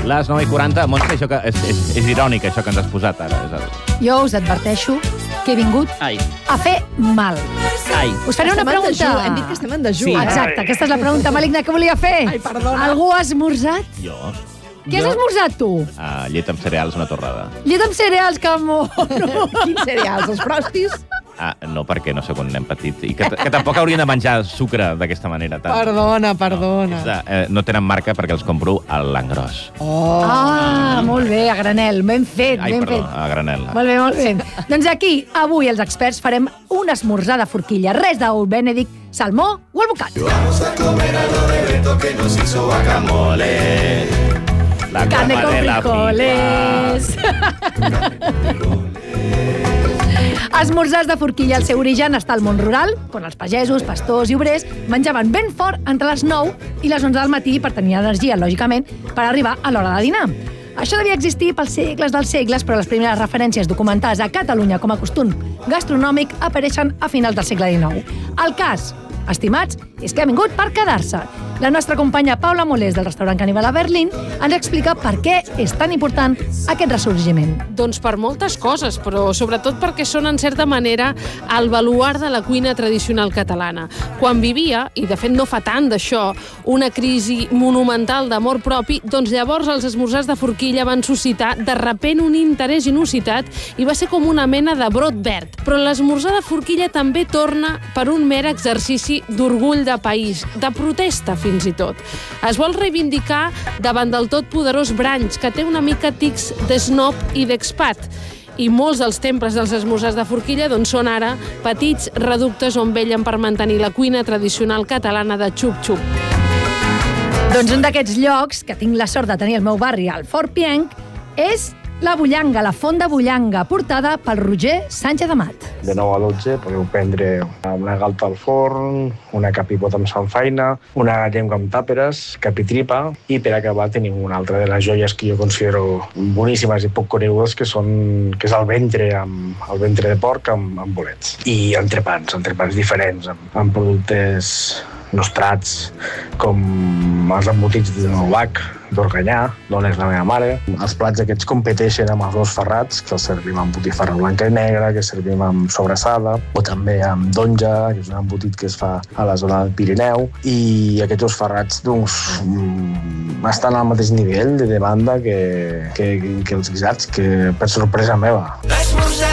Les 9:40. Montse, això que és irònic, això que ens has posat ara. Jo us adverteixo que he vingut a fer mal. Us faré una pregunta. Hem dit que estem en dejú. Sí, exacte. Aquesta és la pregunta maligna que volia fer. Ai, perdona. Algú ha esmorzat? Jo. Què has esmorzat, tu? Llet amb cereals, una torrada. Llet amb cereals, que mono. Quins cereals? Els Frostis? No, perquè no sóc un nen petit. I que tampoc haurien de menjar sucre d'aquesta manera. Perdona. No tenen marca perquè els compro a l'engròs. Molt bé, a granel. Ben fet, ben fet. A granel. Molt bé. Doncs aquí, avui, els experts farem un esmorzar de forquilla. Res d'ou Benedict, salmó o albocat. Vamos a comer algo de Beto que nos hizo guacamole. La carne con frijoles. Esmorzars de forquilla, el seu origen està al món rural, on els pagesos, pastors i obrers menjaven ben fort entre les 9 i les 11 del matí per tenir energia, lògicament, per arribar a l'hora de dinar. Això devia existir pels segles dels segles, però les primeres referències documentades a Catalunya com a costum gastronòmic apareixen a finals del segle XIX. El cas, estimats, és que ha vingut per quedar-se. La nostra companya Paula Molés, del restaurant Caníbal a Berlín, ens explica per què és tan important aquest ressorgiment. Doncs per moltes coses, però sobretot perquè són, en certa manera, el baluard de la cuina tradicional catalana. Quan vivia, i de fet no fa tant d'això, una crisi monumental d'amor propi, doncs llavors els esmorzars de forquilla van suscitar de repent un interès inusitat i va ser com una mena de brot verd. Però l'esmorzar de forquilla també torna per un mer exercici d'orgull de país, de protesta fins i tot. Es vol reivindicar davant del totpoderós Branch, que té una mica tics d'esnob i d'expat. I molts dels temples dels esmorzars de forquilla doncs són ara petits reductes on vellen per mantenir la cuina tradicional catalana de xup-xup. Doncs un d'aquests llocs, que tinc la sort de tenir al meu barri, al Fort Pienc, és la Bullanga, la font de Bullanga, portada pel Roger Sánchez Amat. De 9 a 12 podeu prendre una galta al forn, una capipota amb samfaina, una llengua amb tàperes, capitripa, i per acabar tenim una altra de les joies que jo considero boníssimes i poc conegudes, que és el ventre de porc amb bolets. I entrepans diferents, amb productes nostrats, com els embotits de l'obac, d'Organyà, d'on és la meva mare. Els plats aquests competeixen amb els ous ferrats, que els servim amb botifarra blanca i negra, que servim amb sobrassada, o també amb donja, que és un embotit que es fa a la zona del Pirineu. I aquests ous ferrats, doncs, estan al mateix nivell de demanda que els guisats, que per sorpresa meva.